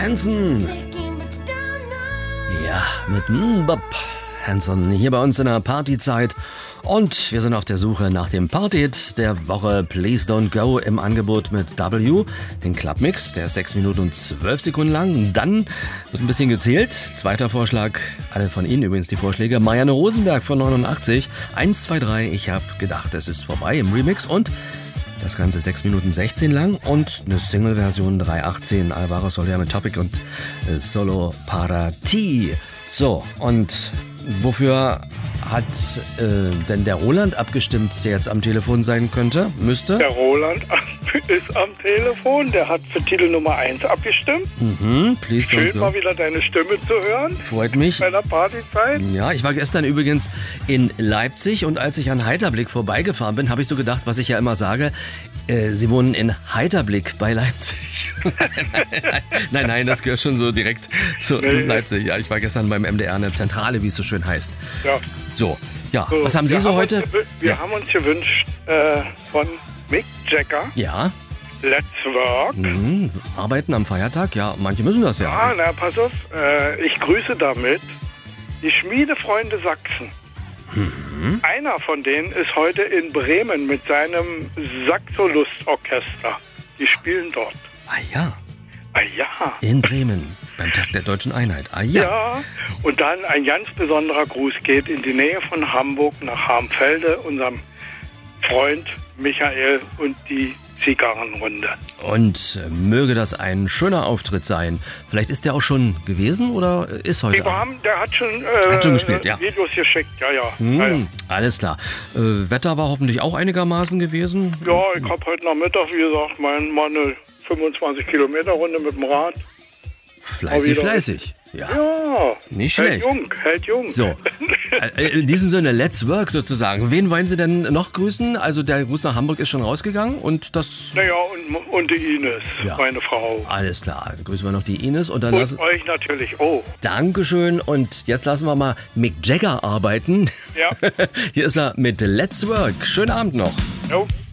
Hanson. Ja, mit Bob Hanson hier bei uns in der Partyzeit. Und wir sind auf der Suche nach dem Party-Hit der Woche. Please Don't Go im Angebot mit W. Den Clubmix, der ist 6 Minuten und 12 Sekunden lang. Dann wird ein bisschen gezählt. Zweiter Vorschlag, alle von Ihnen übrigens die Vorschläge. Marianne Rosenberg von 89. 1, 2, 3, ich hab gedacht, es ist vorbei im Remix. Und das Ganze 6 Minuten 16 lang und eine Single-Version 3,18. Alvaro Soler mit Topic und Solo para ti. So, und wofür hat denn der Roland abgestimmt, der jetzt am Telefon sein könnte, müsste? Der Roland ist am Telefon, der hat für Titel Nummer 1 abgestimmt. Please Schön don't go. mal wieder deine Stimme zu hören. Freut mich. Bei der Partyzeit. Ja, ich war gestern übrigens in Leipzig und als ich an Heiterblick vorbeigefahren bin, habe ich so gedacht, was ich ja immer sage, Sie wohnen in Heiterblick bei Leipzig. Nein, das gehört schon so direkt zu Leipzig. Ja, ich war gestern beim MDR in der Zentrale, wie es so schön heißt. Ja. So, was haben Sie so heute? Wir haben uns gewünscht von Mick Jagger, Ja, Let's Work. arbeiten am Feiertag, ja, manche müssen das ja. Ah, na, pass auf. Ich grüße damit die Schmiedefreunde Sachsen. Einer von denen ist heute in Bremen mit seinem Saxolustorchester. Die spielen dort. Ah ja, Ah ja. in Bremen, beim Tag der Deutschen Einheit. Ah ja. Ja, und dann ein ganz besonderer Gruß geht in die Nähe von Hamburg nach Harmfelde, unserem Freund Michael und die Zigarrenrunde. Und möge das ein schöner Auftritt sein. Vielleicht ist der auch schon gewesen oder ist heute? Der hat schon, gespielt, ja. Videos geschickt, ja. Alles klar. Wetter war hoffentlich auch einigermaßen gewesen. Ja, ich habe heute Nachmittag, wie gesagt, meine 25 Kilometer Runde mit dem Rad. Fleißig. Ja, Ja, nicht schlecht. Hält jung. So, in diesem Sinne, let's work sozusagen. Wen wollen Sie denn noch grüßen? Also der Gruß nach Hamburg ist schon rausgegangen und das... Naja, und die Ines, Ja. meine Frau. Alles klar, dann grüßen wir noch die Ines und dann Und euch natürlich auch. Dankeschön und jetzt lassen wir mal Mick Jagger arbeiten. Ja. Hier ist er mit Let's Work. Schönen Abend noch. Jo.